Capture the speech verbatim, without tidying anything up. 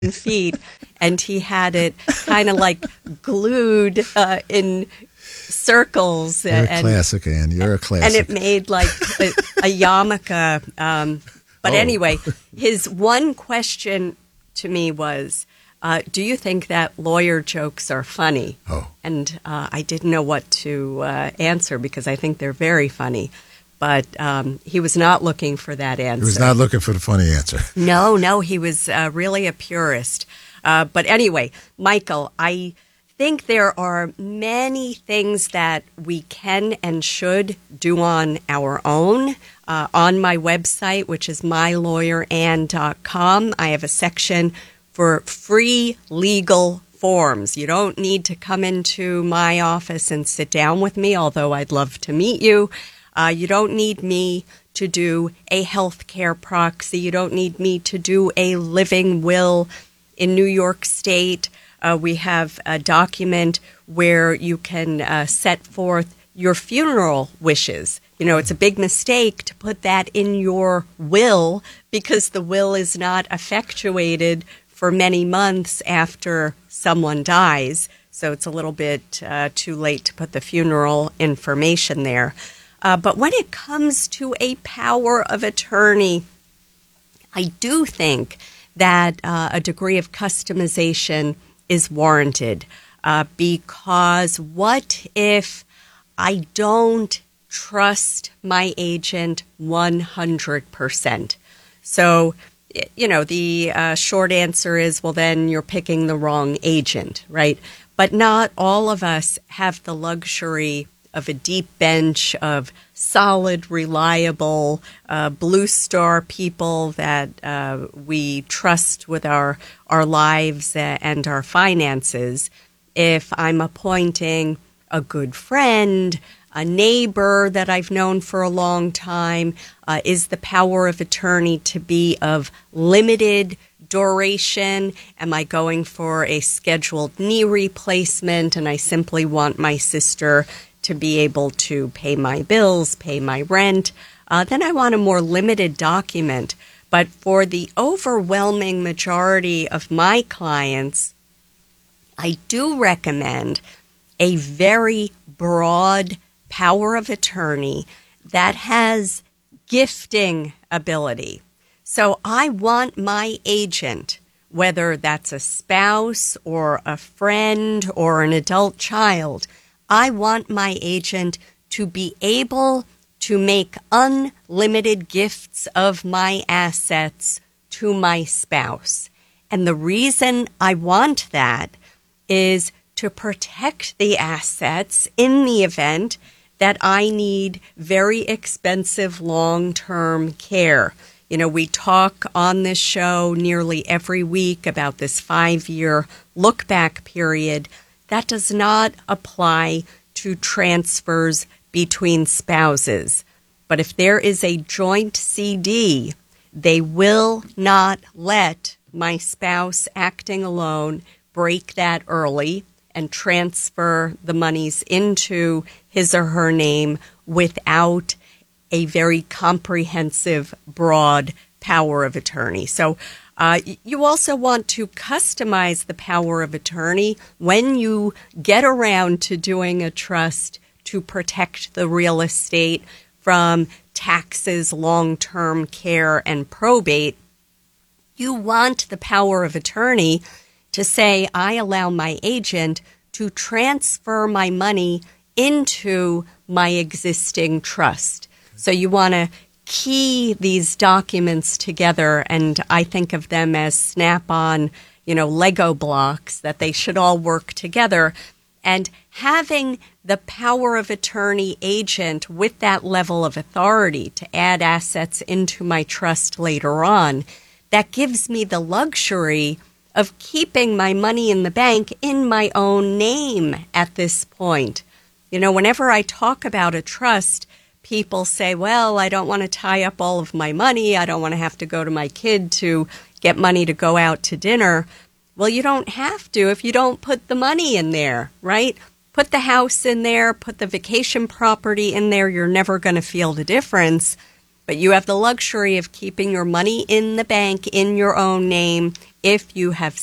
feet, and he had it kind of like glued uh, in circles. You're and, a classic, Ann. You're a classic. And it made like a, a yarmulke. Um, but Oh. anyway, his one question to me was, uh, do you think that lawyer jokes are funny? Oh. And uh, I didn't know what to uh, answer because I think they're very funny. But um, he was not looking for that answer. He was not looking for the funny answer. No, no, he was uh, really a purist. Uh, but anyway, Michael, I think there are many things that we can and should do on our own. Uh, on my website, which is my lawyer ann dot com, I have a section for free legal forms. You don't need to come into my office and sit down with me, although I'd love to meet you. Uh, you don't need me to do a health care proxy. You don't need me to do a living will. In New York State, uh, we have a document where you can uh, set forth your funeral wishes. You know, it's a big mistake to put that in your will because the will is not effectuated for many months after someone dies. So it's a little bit uh, too late to put the funeral information there. Uh, but when it comes to a power of attorney, I do think that uh, a degree of customization is warranted uh, because what if I don't trust my agent one hundred percent? So, you know, the uh, short answer is, well, then you're picking the wrong agent, right? But not all of us have the luxury of a deep bench of solid, reliable, uh, blue star people that uh, we trust with our, our lives and our finances. If I'm appointing a good friend, a neighbor that I've known for a long time, uh, is the power of attorney to be of limited duration? Am I going for a scheduled knee replacement and I simply want my sister to be able to pay my bills, pay my rent? Uh, then I want a more limited document. But for the overwhelming majority of my clients, I do recommend a very broad power of attorney that has gifting ability. So I want my agent, whether that's a spouse or a friend or an adult child, I want my agent to be able to make unlimited gifts of my assets to my spouse. And the reason I want that is to protect the assets in the event that I need very expensive long-term care. You know, we talk on this show nearly every week about this five-year look-back period. That does not apply to transfers between spouses. But if there is a joint C D, they will not let my spouse acting alone break that early and transfer the monies into his or her name without a very comprehensive, broad power of attorney. So uh, you also want to customize the power of attorney when you get around to doing a trust to protect the real estate from taxes, long-term care, and probate. You want the power of attorney to say, I allow my agent to transfer my money into my existing trust. So you want to key these documents together, and I think of them as snap-on, you know, Lego blocks, that they should all work together. And having the power of attorney agent with that level of authority to add assets into my trust later on, that gives me the luxury of keeping my money in the bank in my own name at this point. You know, whenever I talk about a trust, people say, well, I don't want to tie up all of my money. I don't want to have to go to my kid to get money to go out to dinner. Well, you don't have to if you don't put the money in there, right? Put the house in there, put the vacation property in there. You're never going to feel the difference. But you have the luxury of keeping your money in the bank in your own name if you have